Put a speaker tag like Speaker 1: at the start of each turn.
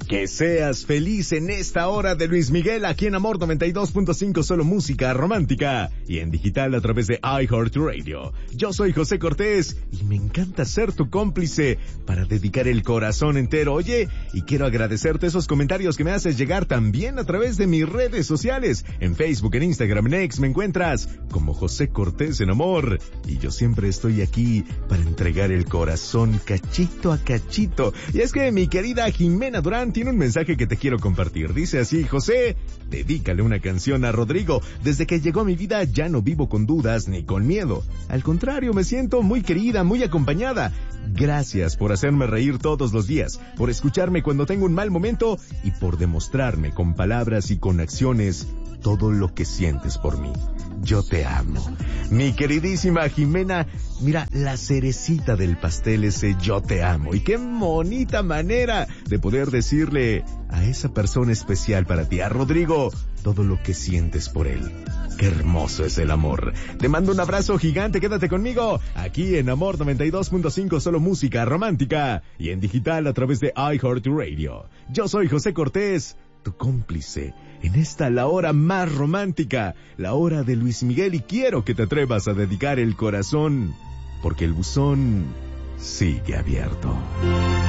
Speaker 1: Que seas feliz en esta hora de Luis Miguel, aquí en Amor 92.5, solo música romántica, y en digital a través de iHeartRadio. Yo soy José Cortés y me encanta ser tu cómplice para dedicar el corazón entero. Oye, y quiero agradecerte esos comentarios que me haces llegar también a través de mis redes sociales. En Facebook, en Instagram, en X me encuentras como José Cortés en Amor. Y yo siempre estoy aquí para entregar el corazón cachito a cachito. Y es que mi querida Jimena Durán tiene un mensaje que te quiero compartir. Dice así: José, dedícale una canción a Rodrigo. Desde que llegó a mi vida ya no vivo con dudas ni con miedo. Al contrario, me siento muy querida, muy acompañada. Gracias por hacerme reír todos los días, por escucharme cuando tengo un mal momento y por demostrarme con palabras y con acciones todo lo que sientes por mí. Yo te amo. Mi queridísima Jimena, mira, la cerecita del pastel ese yo te amo. Y qué bonita manera de poder decirle a esa persona especial para ti, a Rodrigo, todo lo que sientes por él. Qué hermoso es el amor. Te mando un abrazo gigante, quédate conmigo, aquí en Amor 92.5, solo música romántica, y en digital a través de iHeartRadio. Yo soy José Cortés, tu cómplice, en esta la hora más romántica, la hora de Luis Miguel, y quiero que te atrevas a dedicar el corazón, porque el buzón sigue abierto.